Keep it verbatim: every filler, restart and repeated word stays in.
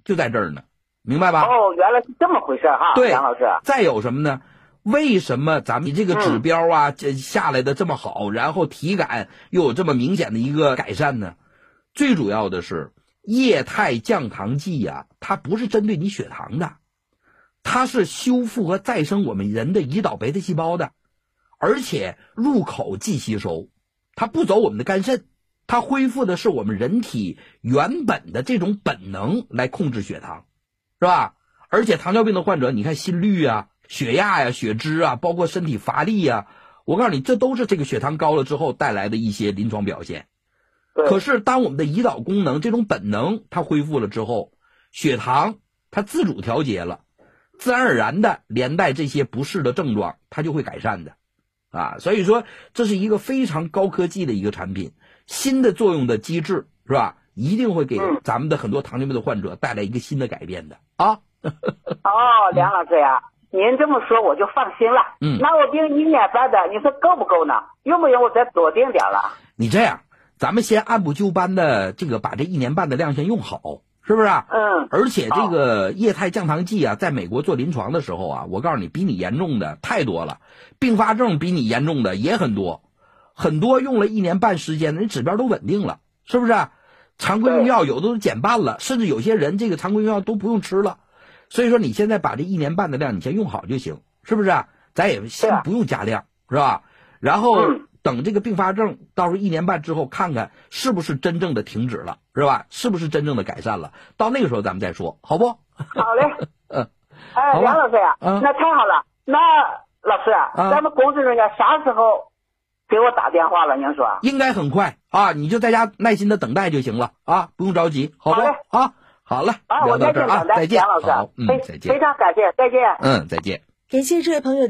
就在这儿呢，明白吧？ 哦，原来是这么回事哈， 对， 杨老师。 再有什么呢？为什么咱们这个指标啊，这、嗯、下来的这么好，然后体感又有这么明显的一个改善呢？最主要的是液态降糖剂呀、啊，它不是针对你血糖的，它是修复和再生我们人的胰岛贝塔细胞的，而且入口即吸收，它不走我们的肝肾，它恢复的是我们人体原本的这种本能来控制血糖，是吧？而且糖尿病的患者，你看心率啊、血压呀、血脂啊，包括身体乏力啊，我告诉你，这都是这个血糖高了之后带来的一些临床表现。可是当我们的胰岛功能这种本能它恢复了之后，血糖它自主调节了，自然而然的连带这些不适的症状它就会改善的啊。所以说这是一个非常高科技的一个产品，新的作用的机制是吧，一定会给咱们的很多糖尿病的患者带来一个新的改变的啊。 哦，梁老师呀，您这么说我就放心了。嗯，那我订一年半的，你说够不够呢？用不用我再多订点了？ 你这样，咱们先按部就班的这个把这一年半的量先用好，是不是啊？ 嗯。 而且这个液态降糖剂啊，在美国做临床的时候啊，我告诉你，比你严重的太多了，并发症比你严重的也很多，很多用了一年半时间的，人指标都稳定了，是不是啊？常规用药有的都减半了，甚至有些人这个常规用药都不用吃了。所以说你现在把这一年半的量你先用好就行，是不是啊？咱也先不用加量，是吧？然后等这个并发症到时候一年半之后看看是不是真正的停止了，是吧？是不是真正的改善了？到那个时候咱们再说，好不？ 好嘞。嗯。哎，梁老师呀、啊，那太好了。那老师啊，啊咱们公司人员啥时候给我打电话了？您说？ 应该很快啊，你就在家耐心的等待就行了啊，不用着急，好不？好啊。好了， 啊， 聊到这儿啊，再见， 梁老师， 好，嗯，再见， 非常感谢，再见， 嗯，再见。 感谢这位朋友。